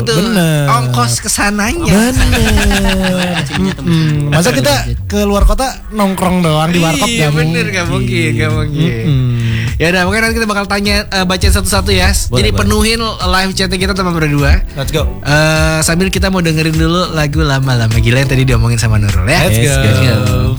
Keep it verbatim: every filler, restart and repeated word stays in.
tuh Bener. ongkos kesananya. Bener. Mm-mm. Masa kita ke luar kota nongkrong doang di warkop? Iya bener, gak mungkin, gak mungkin. Ya udah, mungkin nanti kita bakal tanya uh, bacain satu-satu ya. Boleh, Jadi boleh. penuhin live chatnya kita teman berdua. Let's go. Uh, sambil kita mau dengerin dulu lagu lama-lama gila yang tadi diomongin sama Nurul ya. Let's go. Let's go.